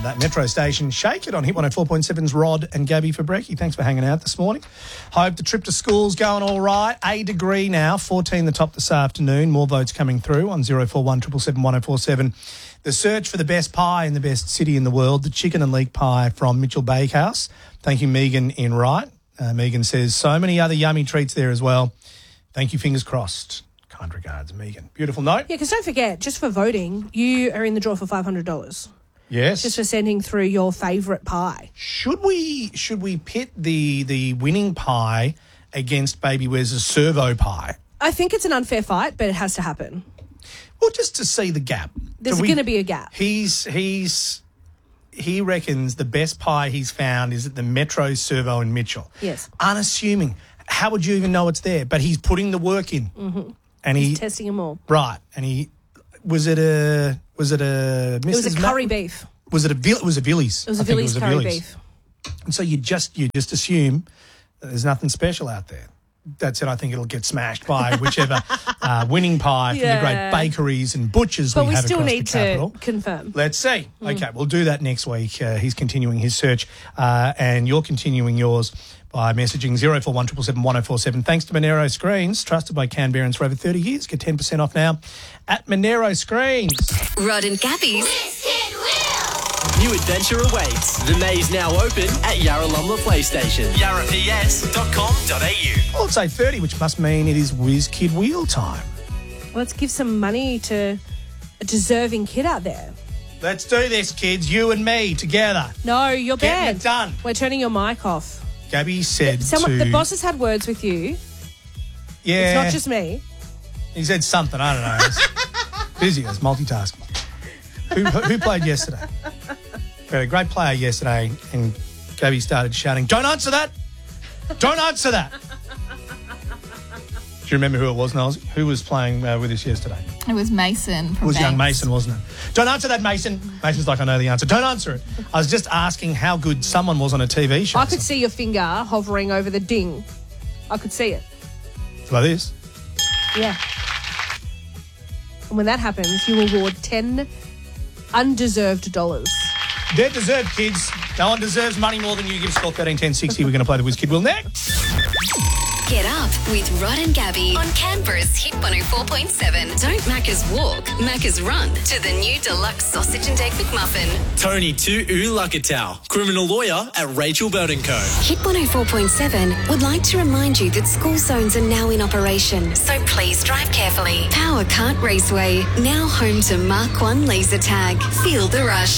Metro station. Shake it on Hit 104.7's Rod and Gabby for brekkie. Thanks for hanging out this morning. Hope the trip to school's going all right. A degree now, 14 the top this afternoon. More votes coming through on 0417 777 1047. The search for the best pie in the best city in the world, the chicken and leek pie from Mitchell Bakehouse. Thank you, Megan in Wright. Megan says, so many other yummy treats there as well. Thank you, fingers crossed. Kind regards, Megan. Beautiful note. Yeah, because don't forget, just for voting, you are in the draw for $500. Yes. Just for sending through your favourite pie. Should we pit the winning pie against Baby Wes's servo pie? I think it's an unfair fight, but it has to happen. Well, just to see the gap. There's going to be a gap. He reckons the best pie he's found is at the Metro Servo in Mitchell. Yes. Unassuming. How would you even know it's there? But he's putting the work in. Mm-hmm. And he's testing them all. Right. And was it a Mrs. It was a curry beef. It was a Villies. It was a Villies curry beef. And so you just assume that there's nothing special out there. That's it. I think it'll get smashed by whichever winning pie from the great bakeries and butchers we have across the capital. But we still need to confirm. Let's see. Okay, we'll do that next week. He's continuing his search and you're continuing yours by messaging 0417 777 1047. Thanks to Monero Screens, trusted by Canberrans for over 30 years. Get 10% off now at Monero Screens. Rod and Gabby's New adventure awaits. The maze now open at Yarralumla PlayStation. yarraps.com.au. Well, it's 8:30, which must mean it is Whiz Kid Wheel time. Let's give some money to a deserving kid out there. Let's do this, kids. You and me together. No, you're Getting banned. it done. We're turning your mic off. Gabby said the boss has had words with you. Yeah. It's not just me. He said something. I don't know. He's busy. He's multitasking. Who played yesterday? We had a great player yesterday, and Gabby started shouting, "Don't answer that! Don't answer that!" Do you remember who it was, Niles? Who was playing with us yesterday? It was Mason from It was Banks. young Mason, wasn't it? Don't answer that, Mason. Mason's like, I know the answer. Don't answer it. I was just asking how good someone was on a TV show. I could see your finger hovering over the ding. I could see it. Like this. Yeah. And when that happens, you award 10 undeserved dollars. They're deserved, kids. No one deserves money more than you. Give us a call 13 10 60. We're going to play the Whiz Kid Wheel next. Get up with Rod and Gabby on Canberra's Hit 104.7. Don't Macca's walk, Macca's run to the new deluxe sausage and egg McMuffin. Tony Tu'u Lakatau, criminal lawyer at Rachel Burton Co. Hit 104.7 would like to remind you that school zones are now in operation, so please drive carefully. Power Kart Raceway, now home to Mark 1 laser tag. Feel the rush.